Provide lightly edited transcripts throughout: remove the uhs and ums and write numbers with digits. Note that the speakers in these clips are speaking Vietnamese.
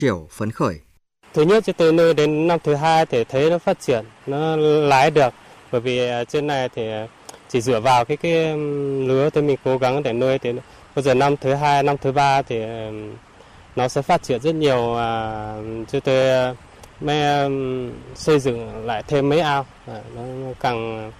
Chiểu phấn khởi. Thứ nhất từ nuôi đến năm thứ hai thì thấy nó phát triển, nó lái được. Bởi vì trên này thì chỉ dựa vào cái lứa thì mình cố gắng để nuôi, thì bây giờ năm thứ hai, năm thứ ba thì nó sẽ phát triển rất nhiều. Cho tôi mới xây dựng lại thêm mấy ao, nó càng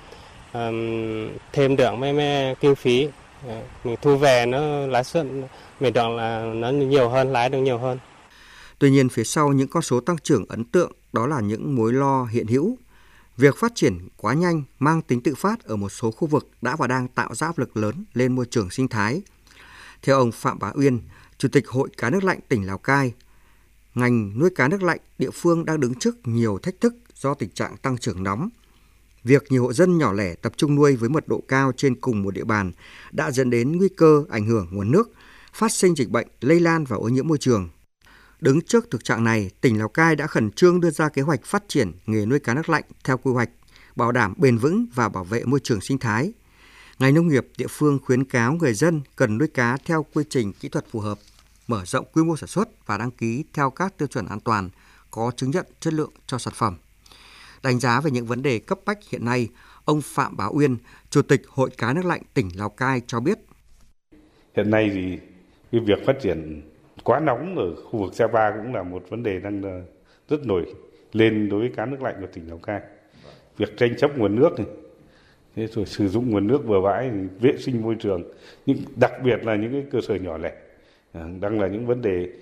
thêm được mấy kinh phí. Mình thu về nó lãi suất mình được là nó nhiều hơn, lãi được nhiều hơn. Tuy nhiên phía sau những con số tăng trưởng ấn tượng đó là những mối lo hiện hữu. Việc phát triển quá nhanh mang tính tự phát ở một số khu vực đã và đang tạo ra áp lực lớn lên môi trường sinh thái. Theo ông Phạm Bá Uyên, Chủ tịch Hội Cá nước lạnh tỉnh Lào Cai, ngành nuôi cá nước lạnh địa phương đang đứng trước nhiều thách thức do tình trạng tăng trưởng nóng. Việc nhiều hộ dân nhỏ lẻ tập trung nuôi với mật độ cao trên cùng một địa bàn đã dẫn đến nguy cơ ảnh hưởng nguồn nước, phát sinh dịch bệnh, lây lan và ô nhiễm môi trường. Đứng trước thực trạng này, tỉnh Lào Cai đã khẩn trương đưa ra kế hoạch phát triển nghề nuôi cá nước lạnh theo quy hoạch, bảo đảm bền vững và bảo vệ môi trường sinh thái. Ngành nông nghiệp địa phương khuyến cáo người dân cần nuôi cá theo quy trình kỹ thuật phù hợp, mở rộng quy mô sản xuất và đăng ký theo các tiêu chuẩn an toàn, có chứng nhận chất lượng cho sản phẩm. Đánh giá về những vấn đề cấp bách hiện nay, ông Phạm Bá Uyên, Chủ tịch Hội Cá nước lạnh tỉnh Lào Cai cho biết. Hiện nay thì cái việc phát triển quá nóng ở khu vực Sapa cũng là một vấn đề đang rất nổi lên đối với cá nước lạnh của tỉnh Lào Cai. Việc tranh chấp nguồn nước này, thế rồi sử dụng nguồn nước bừa bãi, vệ sinh môi trường, nhưng đặc biệt là những cái cơ sở nhỏ lẻ đang là những vấn đề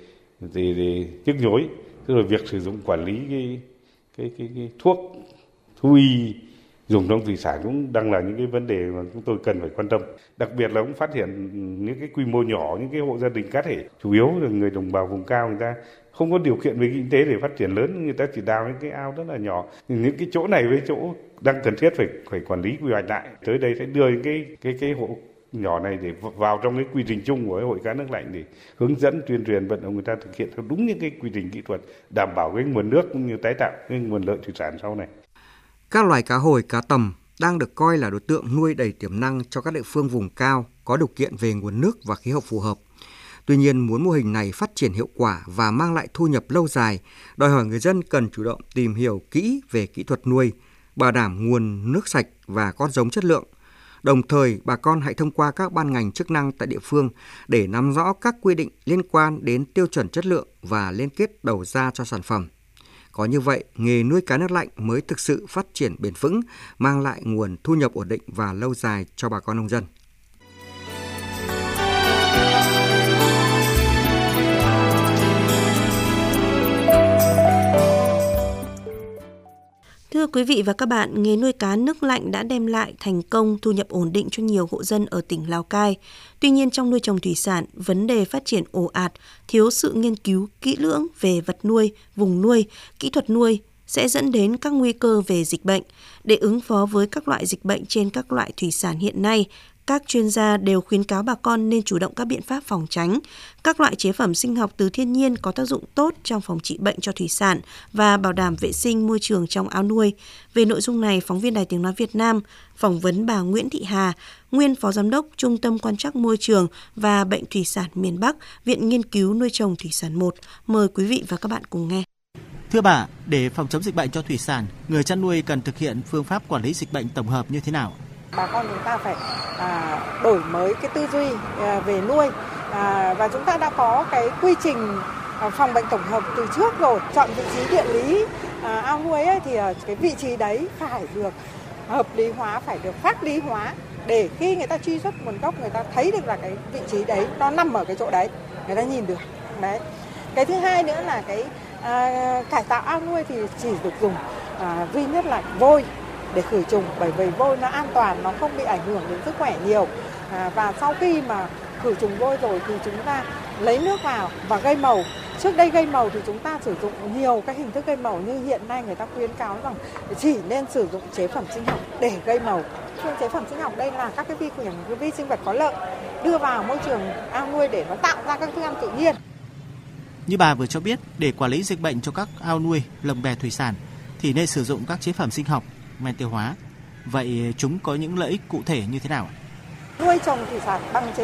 nhức nhối. Thế rồi việc sử dụng quản lý cái thuốc thú y dùng trong thủy sản cũng đang là những cái vấn đề mà chúng tôi cần phải quan tâm. Đặc biệt là cũng phát hiện những cái quy mô nhỏ, những cái hộ gia đình cá thể, chủ yếu là người đồng bào vùng cao, người ta không có điều kiện về kinh tế để phát triển lớn, người ta chỉ đào những cái ao rất là nhỏ. Những cái chỗ này với chỗ đang cần thiết phải quản lý quy hoạch lại. Tới đây sẽ đưa những cái hộ nhỏ này để vào trong cái quy trình chung của Hội Cá nước lạnh để hướng dẫn tuyên truyền vận động người ta thực hiện theo đúng những cái quy trình kỹ thuật, đảm bảo cái nguồn nước cũng như tái tạo cái nguồn lợi thủy sản sau này. Các loài cá hồi, cá tầm đang được coi là đối tượng nuôi đầy tiềm năng cho các địa phương vùng cao có điều kiện về nguồn nước và khí hậu phù hợp. Tuy nhiên, muốn mô hình này phát triển hiệu quả và mang lại thu nhập lâu dài, đòi hỏi người dân cần chủ động tìm hiểu kỹ về kỹ thuật nuôi, bảo đảm nguồn nước sạch và con giống chất lượng. Đồng thời, bà con hãy thông qua các ban ngành chức năng tại địa phương để nắm rõ các quy định liên quan đến tiêu chuẩn chất lượng và liên kết đầu ra cho sản phẩm. Có như vậy, nghề nuôi cá nước lạnh mới thực sự phát triển bền vững, mang lại nguồn thu nhập ổn định và lâu dài cho bà con nông dân. Thưa quý vị và các bạn, nghề nuôi cá nước lạnh đã đem lại thành công thu nhập ổn định cho nhiều hộ dân ở tỉnh Lào Cai. Tuy nhiên, trong nuôi trồng thủy sản, vấn đề phát triển ồ ạt, thiếu sự nghiên cứu kỹ lưỡng về vật nuôi, vùng nuôi, kỹ thuật nuôi sẽ dẫn đến các nguy cơ về dịch bệnh. Để ứng phó với các loại dịch bệnh trên các loại thủy sản hiện nay, các chuyên gia đều khuyến cáo bà con nên chủ động các biện pháp phòng tránh. Các loại chế phẩm sinh học từ thiên nhiên có tác dụng tốt trong phòng trị bệnh cho thủy sản và bảo đảm vệ sinh môi trường trong ao nuôi. Về nội dung này, phóng viên Đài Tiếng Nói Việt Nam phỏng vấn bà Nguyễn Thị Hà, nguyên Phó Giám đốc Trung tâm Quan trắc Môi trường và Bệnh Thủy sản miền Bắc, Viện Nghiên cứu Nuôi trồng Thủy sản 1. Mời quý vị và các bạn cùng nghe. Thưa bà, để phòng chống dịch bệnh cho thủy sản, người chăn nuôi cần thực hiện phương pháp quản lý dịch bệnh tổng hợp như thế nào? Bà con chúng ta phải đổi mới cái tư duy về nuôi và chúng ta đã có cái quy trình phòng bệnh tổng hợp từ trước rồi. Chọn vị trí địa lý ao nuôi ấy, thì cái vị trí đấy phải được hợp lý hóa, phải được pháp lý hóa để khi người ta truy xuất nguồn gốc, người ta thấy được là cái vị trí đấy nó nằm ở cái chỗ đấy, người ta nhìn được. Đấy. Cái thứ hai nữa là cái cải tạo ao nuôi thì chỉ được dùng duy nhất là vôi để khử trùng, bởi vì vôi nó an toàn, nó không bị ảnh hưởng đến sức khỏe nhiều. Và sau khi mà khử trùng vôi rồi thì chúng ta lấy nước vào và gây màu. Trước đây gây màu thì chúng ta sử dụng nhiều các hình thức gây màu, nhưng hiện nay người ta khuyến cáo rằng chỉ nên sử dụng chế phẩm sinh học để gây màu. Chế phẩm sinh học đây là các cái vi khuẩn, cái vi sinh vật có lợi đưa vào môi trường ao nuôi để nó tạo ra các thức ăn tự nhiên. Như bà vừa cho biết, để quản lý dịch bệnh cho các ao nuôi, lồng bè thủy sản thì nên sử dụng các chế phẩm sinh học, men tiêu hóa. Vậy chúng có những lợi ích cụ thể như thế nào? Nuôi trồng thủy sản bằng chế